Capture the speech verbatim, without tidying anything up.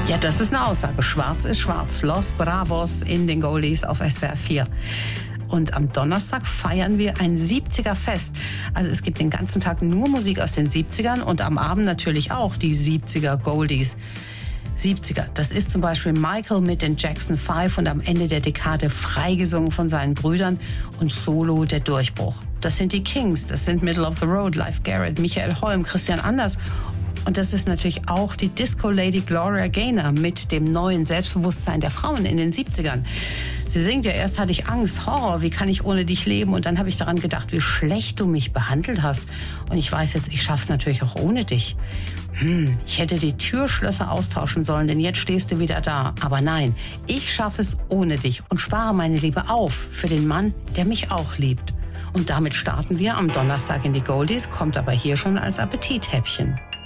Ja, das ist eine Aussage. Schwarz ist schwarz. Los Bravos in den Goldies auf S W R vier. Und am Donnerstag feiern wir ein siebziger-Fest. Also es gibt den ganzen Tag nur Musik aus den siebzigern und am Abend natürlich auch die siebziger-Goldies. siebziger, das ist zum Beispiel Michael mit den Jackson Five und am Ende der Dekade freigesungen von seinen Brüdern und Solo der Durchbruch. Das sind die Kings, das sind Middle of the Road, Leif Garrett, Michael Holm, Christian Anders. Und das ist natürlich auch die Disco-Lady Gloria Gaynor mit dem neuen Selbstbewusstsein der Frauen in den siebzigern. Sie singt ja, erst hatte ich Angst, Horror, wie kann ich ohne dich leben? Und dann habe ich daran gedacht, wie schlecht du mich behandelt hast. Und ich weiß jetzt, ich schaff's natürlich auch ohne dich. Hm, ich hätte die Türschlösser austauschen sollen, denn jetzt stehst du wieder da. Aber nein, ich schaffe es ohne dich und spare meine Liebe auf für den Mann, der mich auch liebt. Und damit starten wir am Donnerstag in die Goldies, kommt aber hier schon als Appetithäppchen.